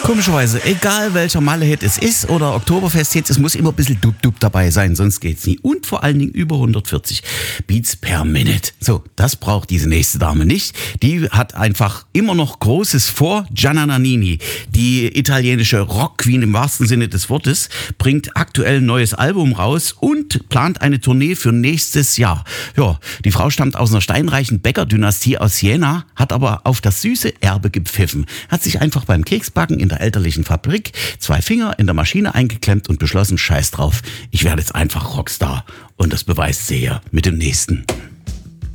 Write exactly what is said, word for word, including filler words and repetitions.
Komischerweise, egal welcher Malle-Hit es ist oder Oktoberfest-Hit, es muss immer ein bisschen Dub-Dub dabei sein, sonst geht's nie. Und vor allen Dingen über hundertvierzig Beats per Minute. So, das braucht diese nächste Dame nicht. Die hat einfach immer noch Großes vor. Gianna Nannini, die italienische Rock-Queen im wahrsten Sinne des Wortes, bringt aktuell ein neues Album raus und plant eine Tournee für nächstes Jahr. Ja, die Frau stammt aus einer steinreichen Bäckerdynastie aus Siena, hat aber auf das süße Erbe gepfiffen. Hat sich einfach beim Keksbacken in der elterlichen Fabrik zwei Finger in der Maschine eingeklemmt und beschlossen, scheiß drauf, ich werde jetzt einfach Rockstar. Und das beweist sie ja mit dem nächsten.